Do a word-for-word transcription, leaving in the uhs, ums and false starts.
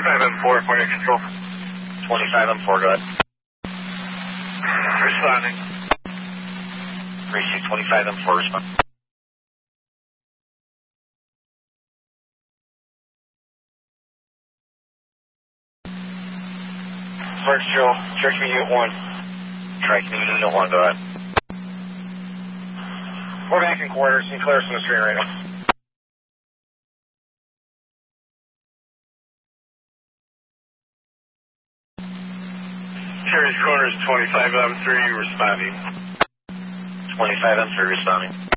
twenty-five M four, point of control. twenty-five M four, go ahead. Responding. Receive twenty-five M four, respond. First Joe, Church Unit one. Tri-Community Unit one, go ahead. We're back in quarters, and clear us on the screen right now. Cherry's Corners, twenty-five M three, responding. twenty-five M three, responding.